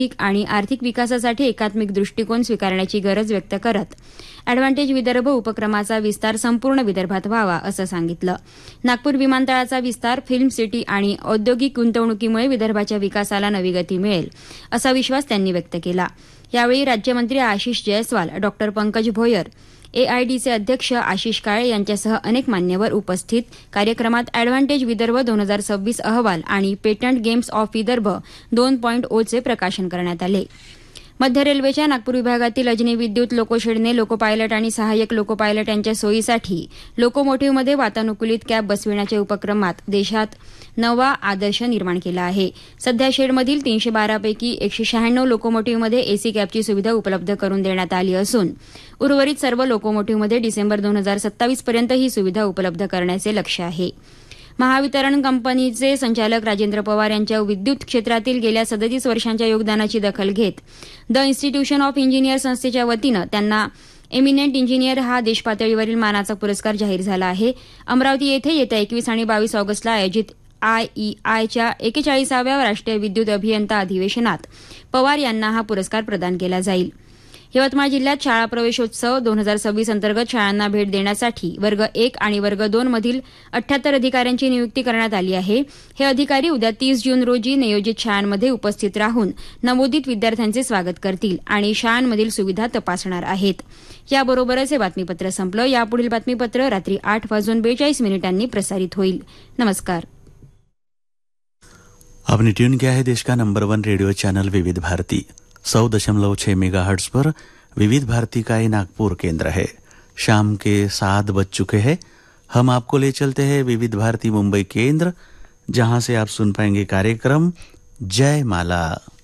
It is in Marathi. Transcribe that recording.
आणि आर्थिक विकासासाठी एकात्मिक दृष्टिकोन स्वीकारण्याची गरज व्यक्त करत अॅडव्हान्टेज विदर्भ उपक्रमाचा विस्तार संपूर्ण विदर्भात व्हावा असं सांगितलं. नागपूर विमानतळाचा विस्तार, फिल्म सिटी आणि औद्योगिक गुंतवणुकीमुळे विदर्भाच्या विकासाला नवी गती मिळेल असा विश्वास त्यांनी व्यक्त केला. यावेळी राज्यमंत्री आशिष जयस्वाल, डॉ. पंकज भोयर, एआयडीचे अध्यक्ष आशिष काळे यांच्यासह अनेक मान्यवर उपस्थित. कार्यक्रमात अॅडव्हान्टेज विदर्भ 2026 अहवाल आणि पेटंट गेम्स ऑफ विदर्भ 2.0 चे प्रकाशन करण्यात आले. मध्य रेल्वेच्या नागपूर विभागातील अजनी विद्युत लोकोशेडने लोकोपायलट आणि सहाय्यक लोकोपायलट यांच्या सोयीसाठी लोकोमोटिव्हमध्ये वातानुकूलित कॅब बसविण्याच्या उपक्रमात देशात नवा आदर्श निर्माण केला आहे. सध्या शेडमधील 312 पैकी 196 लोकोमोटिव्हमध्ये एसी कॅबची सुविधा उपलब्ध करून देण्यात आली असून उर्वरित सर्व लोकोमोटिव्हमध्ये डिसेंबर 2027 पर्यंत ही सुविधा उपलब्ध करण्याचे लक्ष्य आहे. महावितरण कंपनीचे संचालक राजेंद्र पवार यांच्या विद्युत क्षेत्रातील गेल्या 37 वर्षांच्या योगदानाची दखल घेत द इन्स्टिट्यूशन ऑफ इंजिनियर संस्थेच्या वतीनं त्यांना एमिनेंट इंजिनियर हा देशपातळीवरील मानाचा पुरस्कार जाहीर झाला आहे. अमरावती येथे येत्या 21 आणि 22 ऑगस्टला आयोजित आयईआयच्या 41व्या राष्ट्रीय विद्युत अभियंता अधिवेशनात पवार यांना हा पुरस्कार प्रदान केला जाईल. यवतमाळ जिल्ह्यात शाळा प्रवेशोत्सव 2026 अंतर्गत शाळांना भेट देण्यासाठी वर्ग 1 आणि वर्ग 2 मधील 78 अधिकाऱ्यांची नियुक्ती करण्यात आली आहे. हे अधिकारी उद्या 30 जून रोजी नियोजित शाळांमध्ये उपस्थित राहून नवोदित विद्यार्थ्यांचे स्वागत करतील आणि शाळांमधील सुविधा तपासणार आहेत. याबरोबरच हे बातमीपत्र संपलं. यापुढील बातमीपत्र रात्री 8:42 प्रसारित होईल. नमस्कार. आपने ट्यून किया है देश का नंबर 1 रेडियो चैनल विविध भारती 100.6 मेगाहर्ट्ज पर. विविध भारती का ये नागपुर केंद्र है. शाम के 7 बज चुके हैं. हम आपको ले चलते हैं विविध भारती मुंबई केंद्र, जहां से आप सुन पाएंगे कार्यक्रम जय माला.